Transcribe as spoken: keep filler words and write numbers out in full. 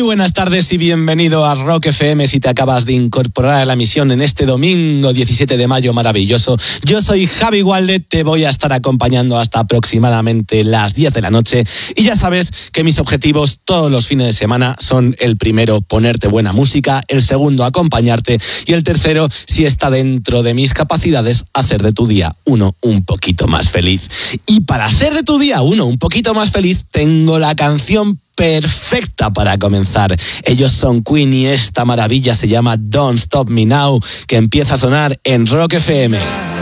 buenas tardes y bienvenido a Rock F M si te acabas de incorporar a la emisión en este domingo diecisiete de mayo maravilloso. Yo soy Javi Walde, te voy a estar acompañando hasta aproximadamente las diez de la noche y ya sabes que mis objetivos todos los fines de semana son: el primero, ponerte buena música; el segundo, acompañarte; y el tercero, si está dentro de mis capacidades, hacer de tu día uno un poquito más feliz. Y para hacer de tu día uno un poquito más feliz, tengo la canción perfecta para comenzar. Ellos son Queen y esta maravilla se llama Don't Stop Me Now, que empieza a sonar en Rock F M.